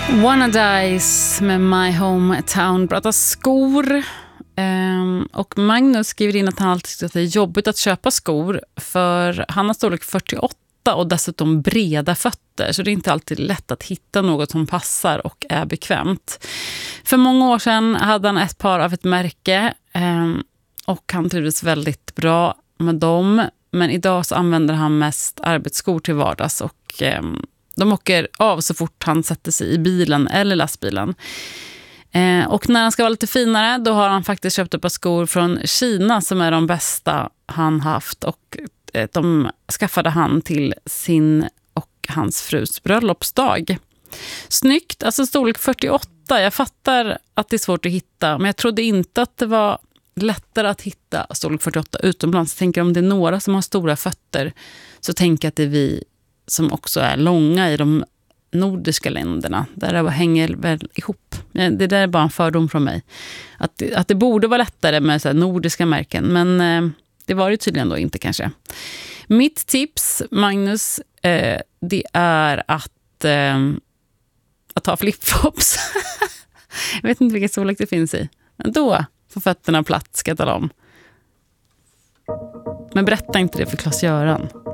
Wannadies med My Hometown pratar skor. Och Magnus skriver in att han alltid tycker att det är jobbigt att köpa skor, för han har storlek 48 och dessutom breda fötter, så det är inte alltid lätt att hitta något som passar och är bekvämt. För många år sedan hade han ett par av ett märke och han trivdes väldigt bra med dem, men idag så använder han mest arbetsskor till vardags och de åker av så fort han sätter sig i bilen eller lastbilen. Och när han ska vara lite finare, då har han faktiskt köpt ett par skor från Kina som är de bästa han haft, och de skaffade han till sin och hans frus bröllopsdag. Snyggt, alltså storlek 48. Jag fattar att det är svårt att hitta, men jag trodde inte att det var lättare att hitta storlek 48 utomlands. Jag tänker om det är några som har stora fötter, så tänker jag att det är vi som också är långa i de nordiska länderna. Där det hänger väl ihop. Det där är bara en fördom från mig. Att det borde vara lättare med så här nordiska märken. Men det var det tydligen då inte kanske. Mitt tips, Magnus, det är att ta flipflops. Jag vet inte vilken storlek det finns i. Men då får fötterna plats, ska jag tala om. Men berätta inte det för Claes-Göran.